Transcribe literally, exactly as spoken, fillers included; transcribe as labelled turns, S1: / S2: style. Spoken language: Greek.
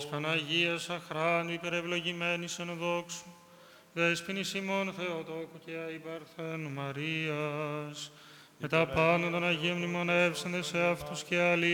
S1: Παναγίας αχράνου υπερευλογημένης εν δόξου, δέσποινης ημών Θεοτόκου και αϊπαρθένου Μαρίας, με τα πάνω των Αγίων μνημονεύσαντες σε αυτούς και αλλήλους,